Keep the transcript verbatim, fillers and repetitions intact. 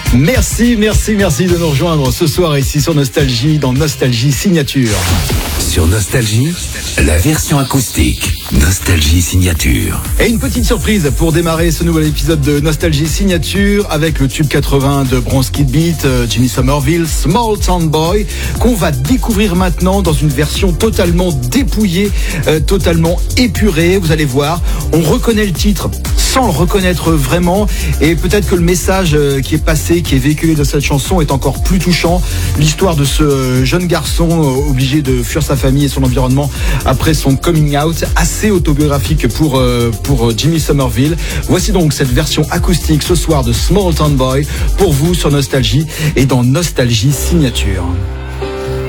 Merci, merci, merci de nous rejoindre ce soir ici sur Nostalgie, dans Nostalgie Signature. Sur Nostalgie, la version acoustique. Nostalgie Signature. Et une petite surprise pour démarrer ce nouvel épisode de Nostalgie Signature avec le tube quatre-vingts de Bronski Beat, euh, Jimmy Somerville, Small Town Boy, qu'on va découvrir maintenant dans une version totalement dépouillée, euh, totalement épurée. Vous allez voir, on reconnaît le titre sans le reconnaître vraiment, et peut-être que le message euh, qui est passé, qui est véhiculé de cette chanson est encore plus touchant. L'histoire de ce euh, jeune garçon euh, obligé de fuir sa famille et son environnement après son coming out, assez autobiographique pour, euh, pour Jimmy Somerville. Voici donc cette version acoustique ce soir de Small Town Boy pour vous sur Nostalgie et dans Nostalgie Signature.